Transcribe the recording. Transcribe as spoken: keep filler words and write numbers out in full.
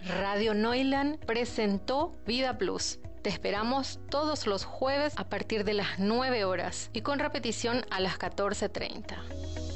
Radio Neuland presentó Vida Plus. Te esperamos todos los jueves a partir de las nueve horas y con repetición a las catorce treinta.